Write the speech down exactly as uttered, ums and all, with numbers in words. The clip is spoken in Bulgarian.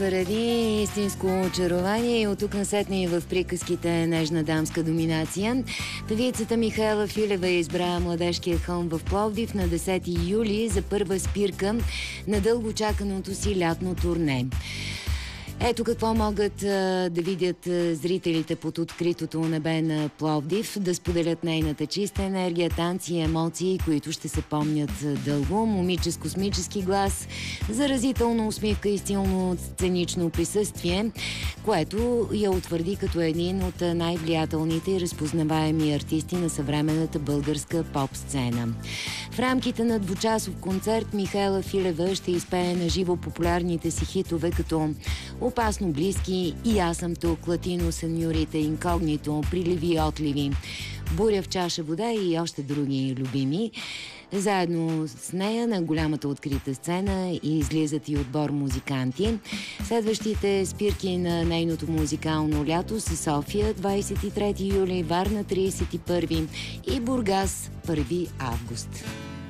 Ради истинско очарование и от тук насетне и в приказките нежна дамска доминация. Певицата Михаела Филева избра младежкия хълм в Пловдив на десети юли за първа спирка на дълго чаканото си лятно турне. Ето какво могат а, да видят а, зрителите под откритото небе на Пловдив, да споделят нейната чиста енергия, танци и емоции, които ще се помнят дълго. Момиче с космически глас, заразителна усмивка и стилно сценично присъствие, което я утвърди като един от най-влиятелните и разпознаваеми артисти на съвременната българска поп-сцена. В рамките на двучасов концерт Михаела Филева ще изпее на живо популярните си хитове като "Опасно близки", "И аз съм тук", "Латино сеньорите", "Инкогнито", "Приливи и отливи", "Буря в чаша вода" и още други любими. Заедно с нея на голямата открита сцена излизат и отбор музиканти. Следващите спирки на нейното музикално лято са София двадесет и трети юли, Варна тридесет и първи и Бургас първи август.